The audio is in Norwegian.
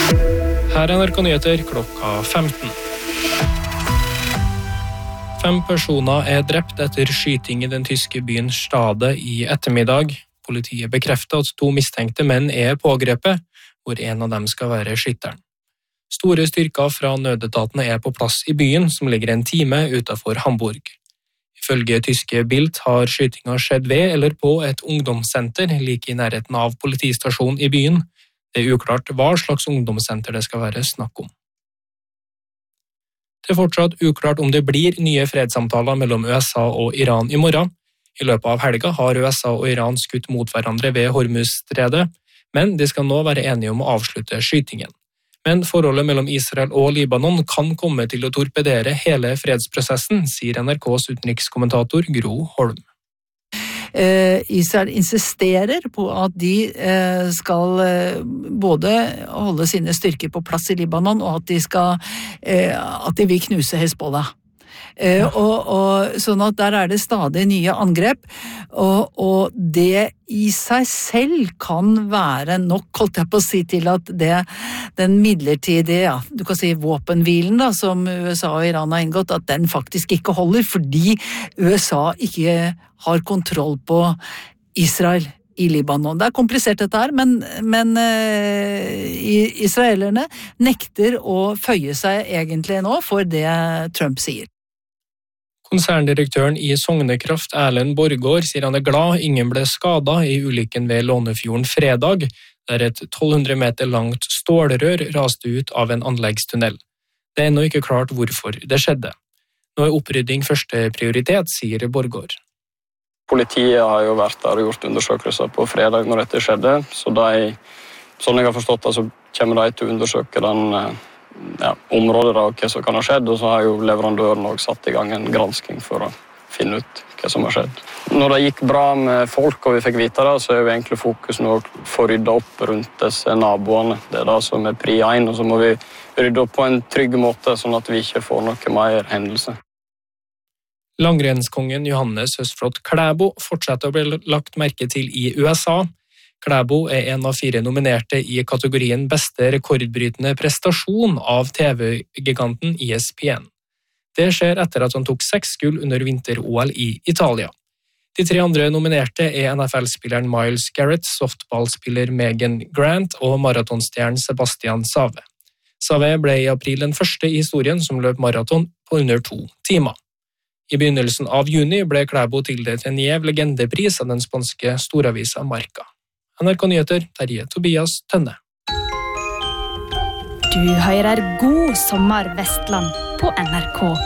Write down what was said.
Her NRK Nyheter klokka 15. 5 personer drept etter skyting i den tyske byen Stade i ettermiddag. Politiet bekrefter at 2 mistenkte menn pågrepet, hvor en av dem skal være skytteren. Store styrker fra nødetatene på plass i byen, som ligger en time utenfor Hamburg. Ifølge tyske Bild har skytinga skjedd ved eller på et ungdomssenter like i nærheten av politistasjonen i byen. Det uklart hva slags ungdomssenter det skal være snakk om. Det fortsatt uklart om det blir nye fredssamtaler mellom USA og Iran i morgen. I løpet av helga har USA og Iran skutt mot hverandre ved Hormuzstredet, men de skal nå være enige om å avslutte skytingen. Men forholdet mellom Israel og Libanon kan komme til å torpedere hele fredsprosessen, sier NRKs utenrikskommentator Gro Holm. Israel insisterer på at de skal både holde sine styrker på plass i Libanon, og at de vil knuse Hezbollah. Og sånn at der det stadig nye angrep, og det i seg selv kan være nok, holdt jeg på å si, til at den midlertidige, du kan si våpenhvilen da, som USA og Iran har inngått, at den faktisk ikke holder, fordi USA ikke har kontroll på Israel i Libanon. Det komplisert dette her, men israelerne nekter å føye seg egentlig nå for det Trump sier. Konserndirektøren i Sognekraft, Erlend Borgård, sier han glad ingen ble skadet i ulykken ved Lånefjorden fredag, der et 1200 meter langt stålrør raste ut av en anleggstunnel. Det ennå ikke klart hvorfor det skjedde. Nå opprydding første prioritet, sier Borgård. Politiet har jo vært der og gjort undersøkelser på fredag når dette skjedde, så sånn jeg har forstått det, så kommer de til å undersøke den området og hva som kan ha skjedd, og så har jo leverandøren også satt i gang en gransking for å finne ut hva som har skjedd. Når det gikk bra med folk og vi fikk vite det, så vi egentlig fokus nå å få ryddet opp rundt disse naboene. Det det som pri 1, og så må vi rydde opp på en trygg måte, sånn at vi ikke får noe mer hendelse. Langrennskongen Johannes Høstflot Klæbo fortsetter å bli lagt merke til i USA. Klæbo en av 4 nominerte i kategorien beste rekordbrytende prestasjon av TV-giganten ESPN. Det skjer etter at han tok 6 gull under vinter-OL i Italia. De 3 andre nominerte NFL-spilleren Myles Garrett, softballspiller Megan Grant og maratonstjernen Sebastian Save. Save ble i april den første i historien som løp maraton på under 2 timer. I begynnelsen av juni ble Klæbo tildelt en gjev legendepris av den spanske storavisa Marca. NRK Nyheter, Terje Tobias Tønne. Du hører God sommer Vestland på NRK